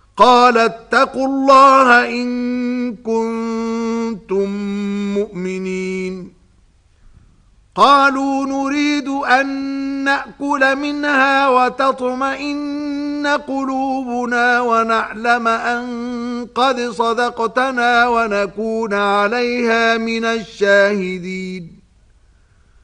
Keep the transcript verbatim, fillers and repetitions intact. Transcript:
قال اتقوا الله إن كنتم مؤمنين قالوا نريد أن نأكل منها وتطمئن قلوبنا ونعلم أن قد صدقتنا ونكون عليها من الشاهدين